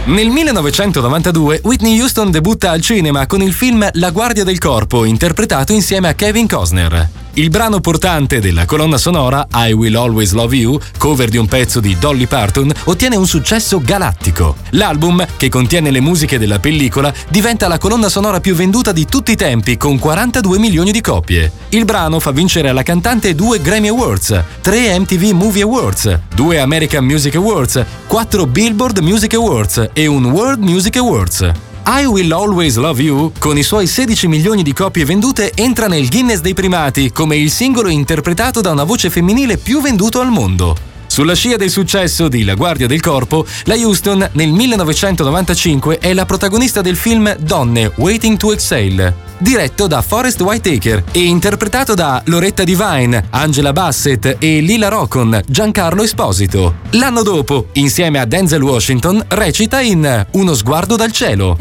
Nel 1992 Whitney Houston debutta al cinema con il film La guardia del corpo, interpretato insieme a Kevin Costner. Il brano portante della colonna sonora, I Will Always Love You, cover di un pezzo di Dolly Parton, ottiene un successo galattico. L'album, che contiene le musiche della pellicola, diventa la colonna sonora più venduta di tutti i tempi, con 42 milioni di copie. Il brano fa vincere alla cantante 2 Grammy Awards, 3 MTV Movie Awards, 2 American Music Awards, 4 Billboard Music Awards e un World Music Awards. I Will Always Love You, con i suoi 16 milioni di copie vendute, entra nel Guinness dei primati come il singolo interpretato da una voce femminile più venduto al mondo. Sulla scia del successo di La guardia del corpo, la Houston nel 1995 è la protagonista del film Donne Waiting to Exhale, diretto da Forest Whitaker e interpretato da Loretta Devine, Angela Bassett e Lila Rocon, Giancarlo Esposito. L'anno dopo, insieme a Denzel Washington, recita in Uno sguardo dal cielo.